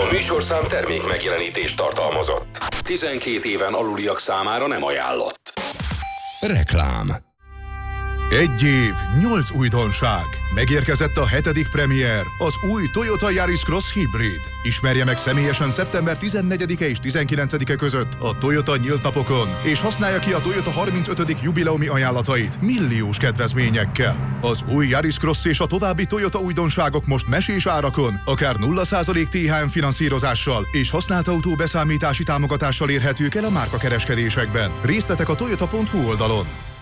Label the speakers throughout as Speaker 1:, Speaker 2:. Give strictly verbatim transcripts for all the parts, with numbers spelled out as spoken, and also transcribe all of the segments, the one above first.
Speaker 1: A műsorszám termék megjelenítést tartalmazott. tizenkét éven aluliak számára nem ajánlott.
Speaker 2: Reklám. Egy év, nyolc újdonság. Megérkezett a hetedik premier, az új Toyota Yaris Cross Hybrid. Ismerje meg személyesen szeptember tizennegyedike és tizenkilencedike között a Toyota nyílt napokon, és használja ki a Toyota harmincötödik jubileumi ajánlatait milliós kedvezményekkel. Az új Yaris Cross és a további Toyota újdonságok most mesés árakon, akár nulla százalék té há em finanszírozással és használt autó beszámítási támogatással érhetők el a márkakereskedésekben. Részletek a toyota pont hu oldalon.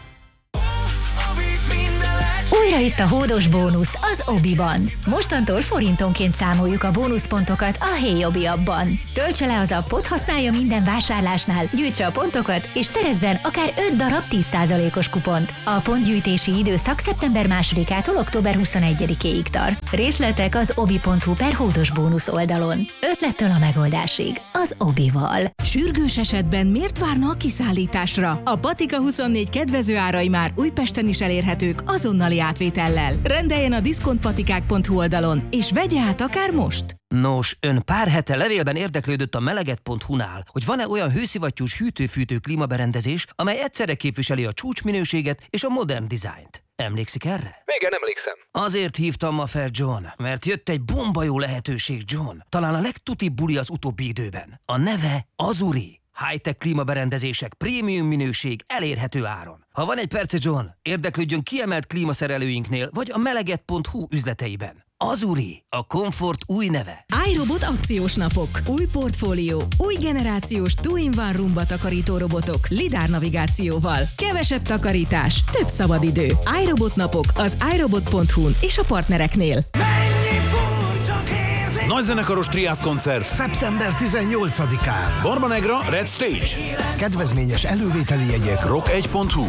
Speaker 3: Újra itt a hódos bónusz az Obiban. Mostantól forintonként számoljuk a bónuszpontokat a Hey Obi appban. Töltse le az appot, használja minden vásárlásnál, gyűjtse a pontokat, és szerezzen akár öt darab tíz százalékos kupont. A pontgyűjtési időszak szeptember másodikától október huszonegyedikéig tart. Részletek az obi pont hu per hódos bónusz oldalon. Ötlettől a megoldásig. Az Obival.
Speaker 4: Sürgős esetben miért várna a kiszállításra? A Patika huszonnégy kedvező árai már Újpesten is elérhetők azonnali átvétellel. Rendeljen a diszkontpatikák pont hu oldalon, és vegye át akár most!
Speaker 5: Nos, ön pár hete levélben érdeklődött a meleget pont hu-nál, hogy van-e olyan hőszivattyús hűtő-fűtő klímaberendezés, amely egyszerre képviseli a csúcsminőséget és a modern dizájnt. Emlékszik erre?
Speaker 1: Igen, emlékszem.
Speaker 5: Azért hívtam ma fel, John, mert jött egy bomba jó lehetőség, John. Talán a legtutibb buli az utóbbi időben. A neve Azuri. High-tech klímaberendezések, prémium minőség, elérhető áron. Ha van egy perce, John, érdeklődjön kiemelt klímaszerelőinknél, vagy a meleget pont hu üzleteiben. Azuri, a komfort új neve.
Speaker 4: iRobot akciós napok, új portfólió, új generációs two-in-one rumba takarító robotok, lidár navigációval, kevesebb takarítás, több szabadidő. iRobot napok az iRobot pont hu-n és a partnereknél.
Speaker 6: Nagyzenekaros triász koncert
Speaker 7: szeptember tizennyolcadikán.
Speaker 6: Barbanegra Red Stage.
Speaker 7: Kedvezményes elővételi jegyek
Speaker 6: rock egy pont hu.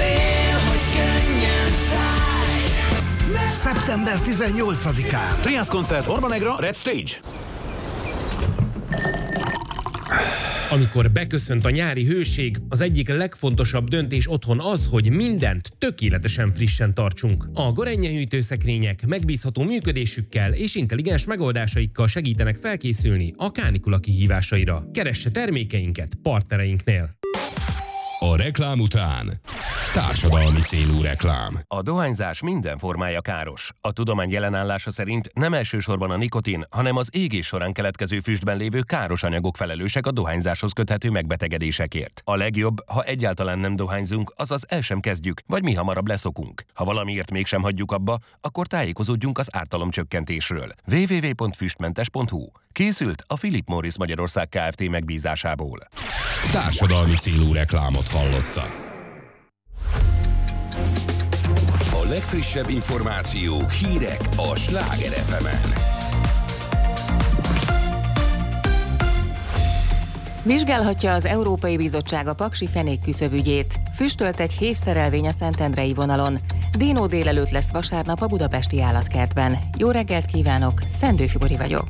Speaker 7: szeptember tizennyolcadikán.
Speaker 6: Triász koncert Barbanegra Red Stage.
Speaker 8: Amikor beköszönt a nyári hőség, az egyik legfontosabb döntés otthon az, hogy mindent tökéletesen frissen tartsunk. A Gorenje hűtőszekrények megbízható működésükkel és intelligens megoldásaikkal segítenek felkészülni a kánikula kihívásaira. Keresse termékeinket partnereinknél.
Speaker 2: A reklám után társadalmi célú reklám.
Speaker 9: A dohányzás minden formája káros. A tudomány jelenállása szerint nem elsősorban a nikotin, hanem az égés során keletkező füstben lévő káros anyagok felelősek a dohányzáshoz köthető megbetegedésekért. A legjobb, ha egyáltalán nem dohányzunk, azaz el sem kezdjük, vagy mi hamarabb leszokunk. Ha valamiért mégsem hagyjuk abba, akkor tájékozódjunk az ártalomcsökkentésről. double-u double-u double-u pont füstmentes pont hu. Készült a Philip Morris Magyarország Kft. Megbízásából.
Speaker 2: Társadalmi célú reklámot hallottak. A legfrissebb információk, hírek a Sláger ef emen.
Speaker 10: Vizsgálhatja az Európai Bizottság a paksi fenék küszöbügyét. Füstölt egy hévszerelvény a Szentendrei vonalon. Dino délelőtt lesz vasárnap a budapesti állatkertben. Jó reggelt kívánok, Szendő Fibori vagyok.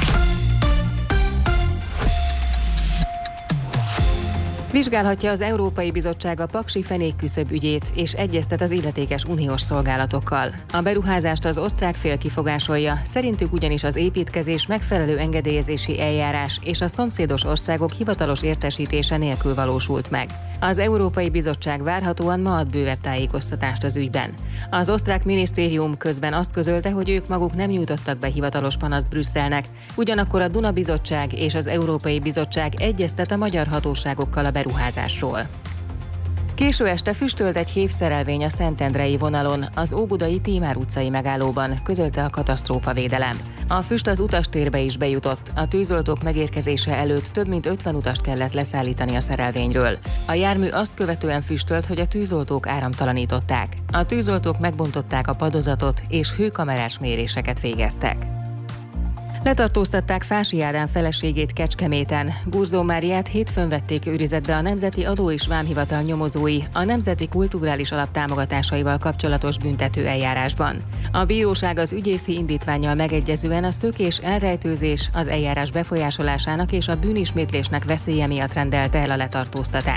Speaker 10: Vizsgálhatja az Európai Bizottság a paksi fenék küszöb ügyét, és egyeztet az illetékes uniós szolgálatokkal. A beruházást az osztrák fél kifogásolja, szerintük ugyanis az építkezés megfelelő engedélyezési eljárás és a szomszédos országok hivatalos értesítése nélkül valósult meg. Az Európai Bizottság várhatóan ma ad bővebb tájékoztatást az ügyben. Az osztrák minisztérium közben azt közölte, hogy ők maguk nem nyújtottak be hivatalos panaszt Brüsszelnek, ugyanakkor a Duna Bizottság és az Európai Bizottság egyeztet a magyar hatóságokkal a beruházásról. Késő este füstölt egy hévszerelvény a Szentendrei vonalon, az óbudai Tímár utcai megállóban, közölte a katasztrófavédelem. A füst az utastérbe is bejutott, a tűzoltók megérkezése előtt több mint ötven utast kellett leszállítani a szerelvényről. A jármű azt követően füstölt, hogy a tűzoltók áramtalanították. A tűzoltók megbontották a padozatot és hőkamerás méréseket végeztek. Letartóztatták Fási Ádám feleségét Kecskeméten. Gurzó Máriát hétfőn vették őrizetbe a Nemzeti Adó és Vámhivatal nyomozói a Nemzeti Kulturális Alap támogatásaival kapcsolatos büntető eljárásban. A bíróság az ügyészi indítvánnyal megegyezően a szökés, elrejtőzés, az eljárás befolyásolásának és a bűnismétlésnek veszélye miatt rendelte el a letartóztatást.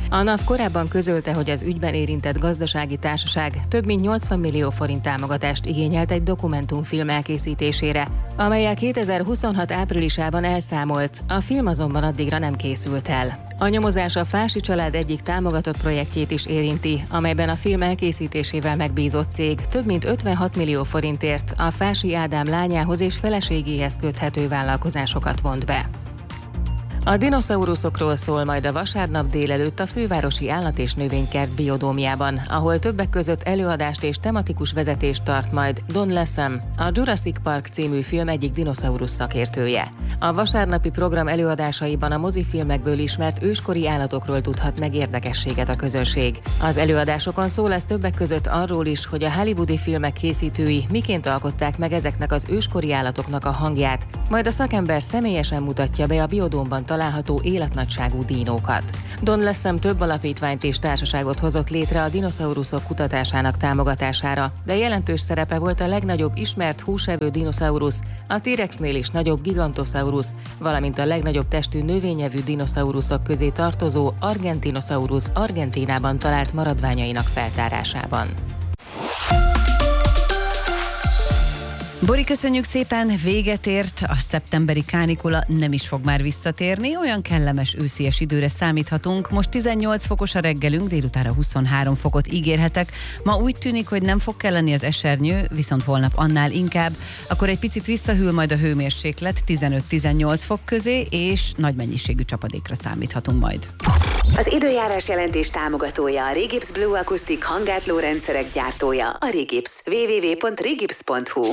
Speaker 10: A NAV korábban közölte, hogy az ügyben érintett gazdasági társaság több mint nyolcvan millió forint támogatást igényelt egy dokumentumfilm elkészítésére, amellyel kétezer-huszonhat áprilisában elszámolt, a film azonban addigra nem készült el. A nyomozás a Fási család egyik támogatott projektjét is érinti, amelyben a film elkészítésével megbízott cég több mint ötvenhat millió forintért a Fási Ádám lányához és feleségéhez köthető vállalkozásokat vont be. A dinoszauruszokról szól majd a vasárnap délelőtt a fővárosi állat- és növénykert biodómjában, ahol többek között előadást és tematikus vezetést tart majd Don Lessem, a Jurassic Park című film egyik dinoszaurusz szakértője. A vasárnapi program előadásaiban a mozifilmekből ismert őskori állatokról tudhat meg érdekességet a közönség. Az előadásokon szó lesz többek között arról is, hogy a hollywoodi filmek készítői miként alkották meg ezeknek az őskori állatoknak a hangját, majd a szakember személyesen mutatja be a biodómban található életnagyságú dínókat. Don Lessem több alapítványt és társaságot hozott létre a dinoszauruszok kutatásának támogatására, de jelentős szerepe volt a legnagyobb ismert húsevő dinoszaurusz, a T-rexnél is nagyobb Gigantosaurus, valamint a legnagyobb testű növényevű dinoszauruszok közé tartozó Argentinosaurus Argentínában talált maradványainak feltárásában.
Speaker 11: Bori, köszönjük szépen, véget ért, a szeptemberi kánikula nem is fog már visszatérni, olyan kellemes őszies időre számíthatunk. Most tizennyolc fokos a reggelünk, délutánra huszonhárom fokot ígérhetek. Ma úgy tűnik, hogy nem fog kelleni az esernyő, viszont holnap annál inkább. Akkor egy picit visszahűl majd a hőmérséklet tizenöt-tizennyolc fok közé, és nagy mennyiségű csapadékra számíthatunk majd.
Speaker 12: Az időjárás jelentés támogatója a Rigips Blue Acoustic hanggátló rendszerek gyártója, a Rigips. double-u double-u double-u pont rigips pont hu.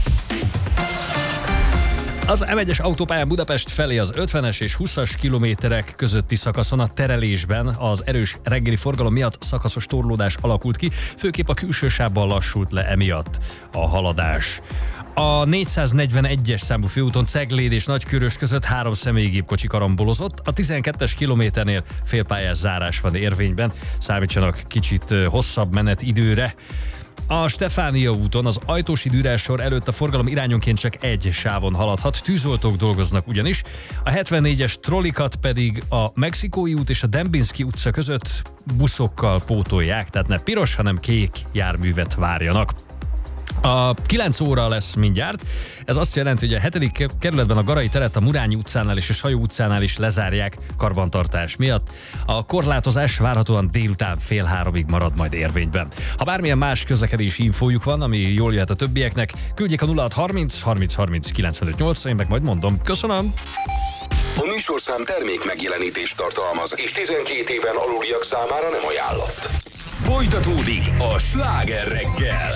Speaker 13: Az em egyes autópályán Budapest felé az ötvenes és húszas kilométerek közötti szakaszon a terelésben az erős reggeli forgalom miatt szakaszos torlódás alakult ki, főképp a külső sávban lassult le emiatt a haladás. A négyszáznegyvenegyes számú főúton Cegléd és Nagykörös között három személygépkocsi karambolozott, a tizenkettes kilométernél félpályás zárás van érvényben, számítsanak kicsit hosszabb menetidőre. A Stefánia úton az Ajtósi Dürer-sor előtt a forgalom irányonként csak egy sávon haladhat, tűzoltók dolgoznak ugyanis, a hetvennégyes trollikat pedig a Mexikói út és a Dembinski utca között buszokkal pótolják, tehát ne piros, hanem kék járművet várjanak. A kilenc óra lesz mindjárt, ez azt jelenti, hogy a hetedik kerületben a Garai teret a Murányi utcánál és a Sajó utcánál is lezárják karbantartás miatt. A korlátozás várhatóan délután fél háromig marad majd érvényben. Ha bármilyen más közlekedési infójuk van, ami jól jöhet a többieknek, küldjék a nulla hat harminc harminc harminc kilencvenöt nyolc, én meg majd mondom. Köszönöm!
Speaker 1: A műsorszám termék megjelenítést tartalmaz, és tizenkét éven aluliak számára nem ajánlott. Folytatódik a Sláger reggel.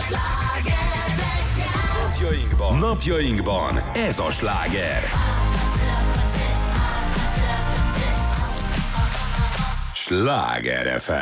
Speaker 1: Napjainkban, napjainkban ez a sláger. Sláger ef em.